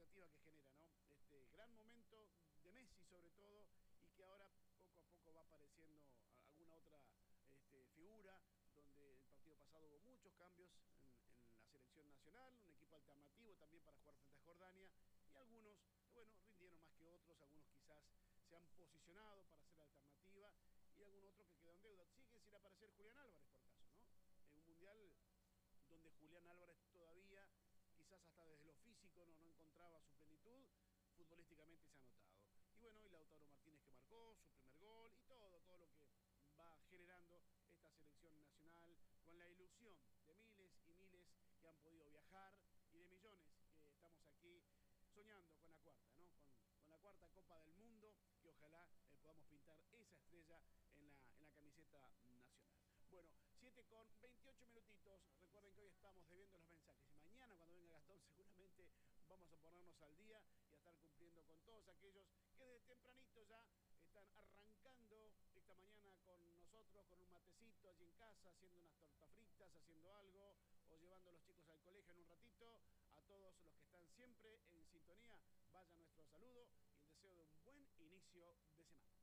expectativa que genera, ¿no? Este gran momento de Messi sobre todo, y que ahora poco a poco va apareciendo alguna otra figura, donde el partido pasado hubo muchos cambios en la selección nacional, un equipo alternativo también para jugar frente a Jordania, y algunos, bueno, rindieron más que otros, algunos quizás se han posicionado para hacer alternativa, y algún otro que quedó en deuda. Sigue sin aparecer Julián Álvarez, por caso, ¿no? En un mundial donde Julián Álvarez todavía, quizás hasta desde lo físico, no encontraba su plenitud, futbolísticamente se ha notado. Y bueno, y Lautaro Martínez que marcó su primer gol, y todo lo que va generando esta selección nacional, con la ilusión de miles y miles que han podido viajar, y de millones que estamos aquí soñando con la cuarta, ¿no? Con la cuarta Copa del Mundo, que ojalá podamos pintar esa estrella en la camiseta nacional. Bueno, 7:28 minutitos. Recuerden que hoy estamos debiendo los mensajes. Y mañana, cuando venga Gastón, seguramente vamos a ponernos al día y a estar cumpliendo con todos aquellos que desde tempranito ya están arrancando esta mañana con nosotros, con un matecito allí en casa, haciendo unas tortas fritas, haciendo algo, o llevando a los chicos al colegio en un ratito. A todos los que están siempre en sintonía, vaya nuestro saludo y el deseo de un buen inicio de semana.